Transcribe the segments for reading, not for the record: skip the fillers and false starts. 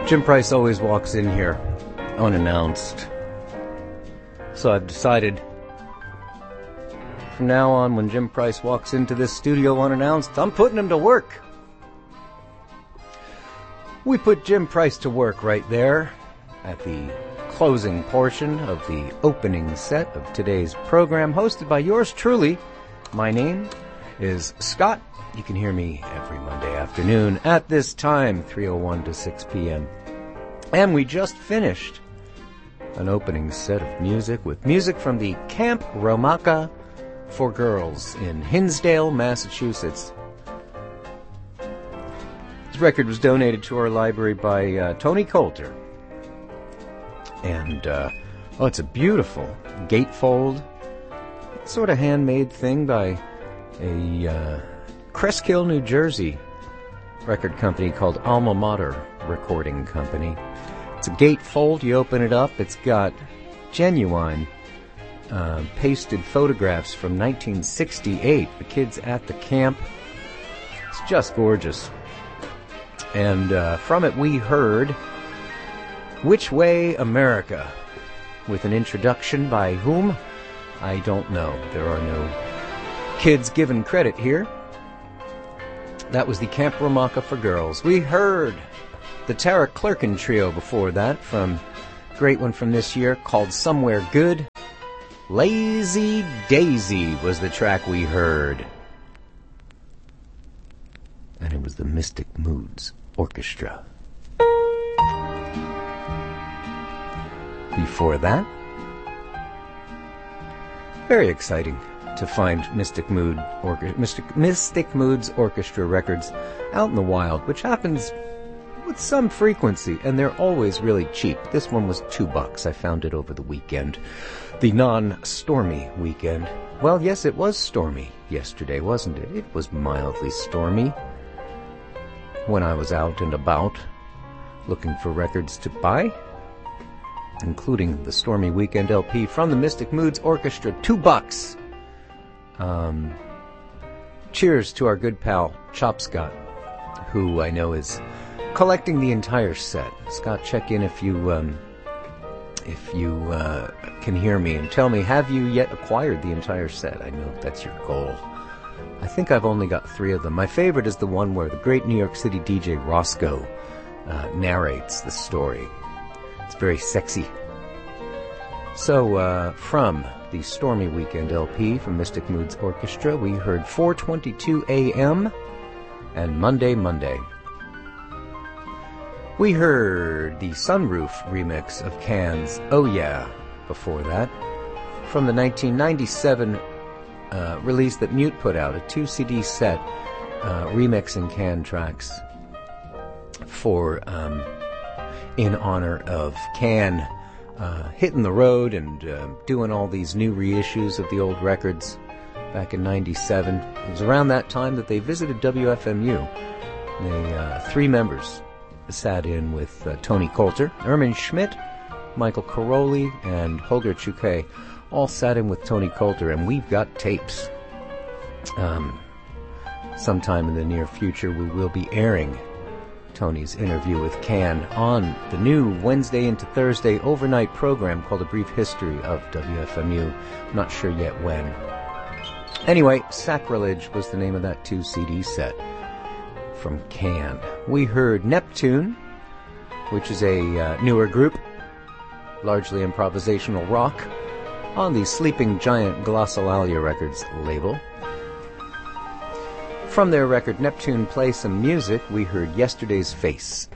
Jim Price always walks in here unannounced. So I've decided from now on, when Jim Price walks into this studio unannounced, I'm putting him to work. We put Jim Price to work right there at the closing portion of the opening set of today's program, hosted by yours truly. My name is Scott. You can hear me every Monday afternoon at this time, 3:01 to 6 p.m. And we just finished an opening set of music with music from the Camp Romaka for Girls in Hinsdale, Massachusetts. This record was donated to our library by Tony Coulter. And, it's a beautiful gatefold, sort of handmade thing by a Cresskill, New Jersey record company called Alma Mater Recording Company. It's a gatefold. You open it up. It's got genuine pasted photographs from 1968. The kids at the camp. It's just gorgeous. And from it we heard Which Way America, with an introduction by whom? I don't know. There are no kids given credit here. That was the Camp Romaka for Girls. We heard the Tara Clerkin Trio before that, from a great one from this year called Somewhere Good. Lazy Daisy was the track we heard. And it was the Mystic Moods Orchestra. Before that, very exciting to find Mystic Moods Orchestra records out in the wild, which happens with some frequency, and they're always really cheap. This one was $2. I found it over the weekend, the non-stormy weekend. Well, yes, it was stormy yesterday, wasn't it? It was mildly stormy when I was out and about looking for records to buy, including the Stormy Weekend LP from the Mystic Moods Orchestra, $2. Cheers to our good pal Chop Scott, who I know is collecting the entire set. Scott, check in if you can hear me, and tell me, have you yet acquired the entire set? I know that's your goal. I think I've only got 3 of them. My favorite is the one where the great New York City DJ Roscoe narrates the story. It's very sexy. So, from the Stormy Weekend LP from Mystic Moods Orchestra, we heard 4:22 a.m. and Monday, Monday. We heard the Sunroof remix of Can's Oh Yeah before that, from the 1997 release that Mute put out, a 2-CD set remixing Can tracks for in honor of Can hitting the road and doing all these new reissues of the old records back in 97. It was around that time that they visited WFMU. They 3 members sat in with Tony Coulter, Ermin Schmidt, Michael Caroli, and Holger Chouquet. All sat in with Tony Coulter, and we've got tapes. Sometime in the near future we will be airing Tony's interview with Can on the new Wednesday into Thursday overnight program called A Brief History of WFMU. Not sure yet when. Anyway, Sacrilege was the name of that 2-CD set from Can. We heard Neptune, which is a newer group, largely improvisational rock, on the Sleeping Giant Glossolalia Records label. From their record Neptune Play Some Music, we heard Yesterday's Face.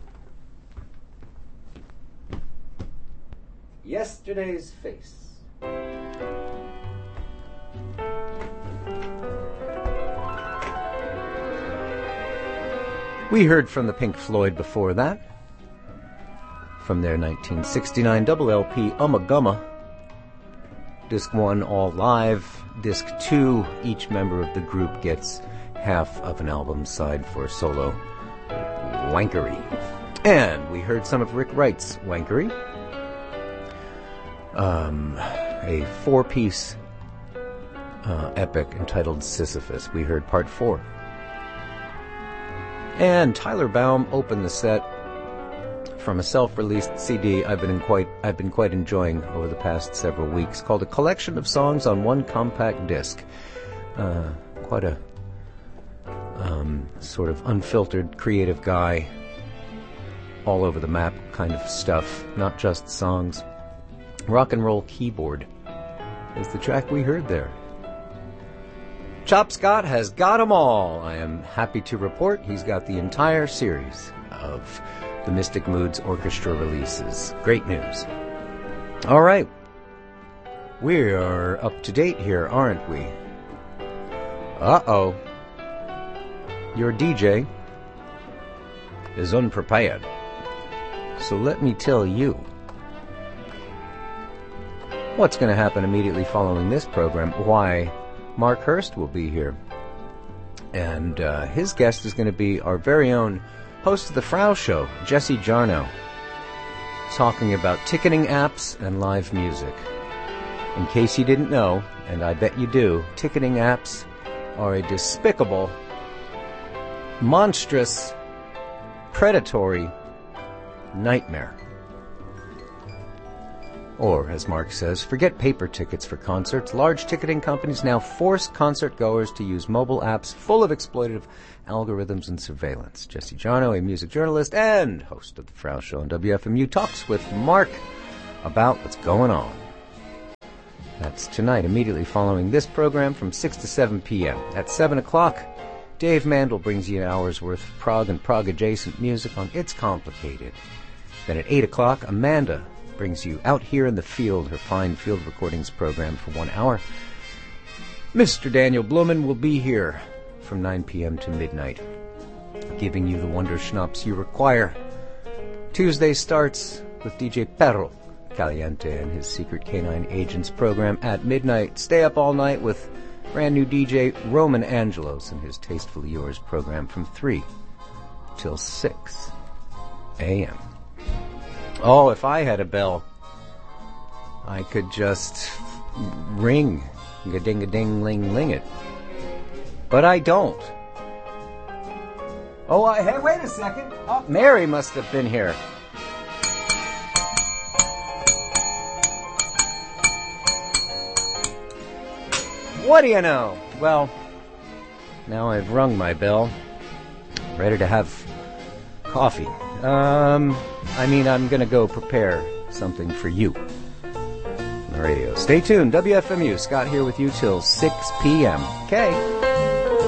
Yesterday's Face. We heard from the Pink Floyd before that, from their 1969 double LP Ummagumma. Disc 1 all live, Disc 2 each member of the group gets half of an album side for solo wankery. And we heard some of Rick Wright's wankery, a 4-piece epic entitled Sisyphus. We heard part 4. And Tyler Baum opened the set from a self-released CD I've been quite enjoying over the past several weeks, called A Collection of Songs on One Compact Disc. Quite a sort of unfiltered, creative guy, all over the map kind of stuff, not just songs. Rock and Roll Keyboard is the track we heard there. Chop Scott has got 'em all. I am happy to report he's got the entire series of the Mystic Moods Orchestra releases. Great news. All right. We are up to date here, aren't we? Uh-oh. Your DJ is unprepared. So let me tell you what's going to happen immediately following this program. Why, Mark Hurst will be here. And his guest is going to be our very own host of the Frau Show, Jesse Jarnow, talking about ticketing apps and live music. In case you didn't know, and I bet you do, ticketing apps are a despicable, monstrous, predatory nightmare. Or, as Mark says, forget paper tickets for concerts. Large ticketing companies now force concert goers to use mobile apps full of exploitative algorithms and surveillance. Jesse Jarnow, a music journalist and host of the Frau Show on WFMU, talks with Mark about what's going on. That's tonight, immediately following this program from 6 to 7 p.m. At 7 o'clock, Dave Mandel brings you an hour's worth of prog and prog-adjacent music on It's Complicated. Then at 8 o'clock, Amanda brings you Out Here in the Field, her fine field recordings program for 1 hour. Mr. Daniel Blumen will be here from 9 p.m. to midnight, giving you the wonder schnapps you require. Tuesday starts with DJ Perro Caliente and his Secret Canine Agents program at midnight. Stay up all night with brand new DJ Roman Angelos and his Tastefully Yours program from 3 till 6 a.m. Oh, if I had a bell, I could just ring, ga-ding-a-ding-ling-ling it. But I don't. Oh, hey, wait a second. Oh, Mary must have been here. What do you know? Well, now I've rung my bell. Ready to have coffee. I'm going to go prepare something for you on the radio. Stay tuned. WFMU. Scott here with you till 6 p.m. Okay.